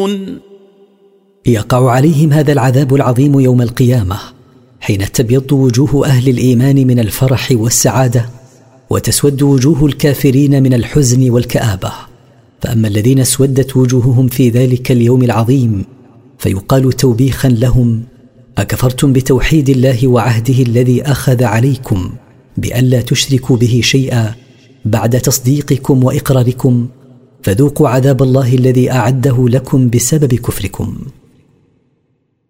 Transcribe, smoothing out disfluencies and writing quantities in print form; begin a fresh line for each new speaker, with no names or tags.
يقع عليهم هذا العذاب العظيم يوم القيامة، حين تبيض وجوه أهل الإيمان من الفرح والسعادة، وتسود وجوه الكافرين من الحزن والكآبة. فأما الذين اسودت وجوههم في ذلك اليوم العظيم فيقال توبيخا لهم: أكفرتم بتوحيد الله وعهده الذي أخذ عليكم بألا تشركوا به شيئا بعد تصديقكم وإقراركم، فذوقوا عذاب الله الذي أعده لكم بسبب كفركم.